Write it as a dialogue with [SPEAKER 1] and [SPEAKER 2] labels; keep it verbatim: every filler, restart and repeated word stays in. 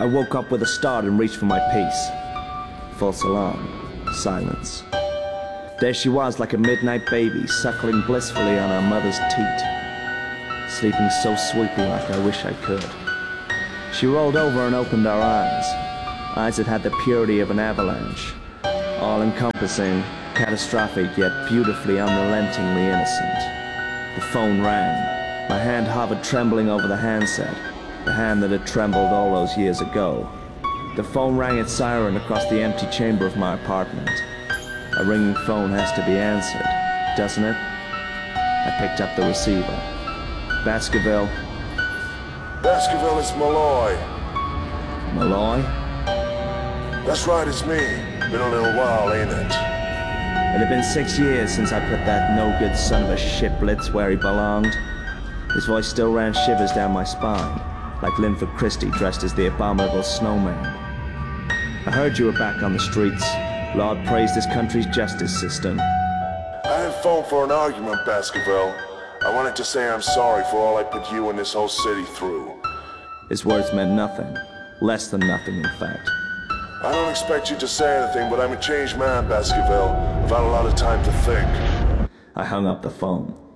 [SPEAKER 1] I woke up with a start and reached for my piece. False alarm. Silence. There she was like a midnight baby, suckling blissfully on her mother's teat, sleeping so sweetly like I wish I could. She rolled over and opened her eyes, eyes that had the purity of an avalanche, all-encompassing, catastrophic, yet beautifully unrelentingly innocent. The phone rang. My hand hovered trembling over the handset, the hand that had trembled all those years ago. The phone rang its siren across the empty chamber of my apartment. A ringing phone has to be answered, doesn't it? I picked up the receiver. Baskerville.
[SPEAKER 2] Baskerville, it's Malloy.
[SPEAKER 1] Malloy?
[SPEAKER 2] That's right, it's me. Been a little while, ain't it?
[SPEAKER 1] It had been six years since I put that no-good son of a shiplitz where he belonged. His voice still ran shivers down my spine, like Linford Christie dressed as the abominable snowman. I heard you were back on the streets. Lord praise this country's justice system.
[SPEAKER 2] I didn't phone for an argument, Baskerville. I wanted to say I'm sorry for all I put you and this whole city through.
[SPEAKER 1] His words meant nothing. Less than nothing, in fact.
[SPEAKER 2] I don't expect you to say anything, but I'm a changed man, Baskerville. I've had a lot of time to think.
[SPEAKER 1] I hung up the phone.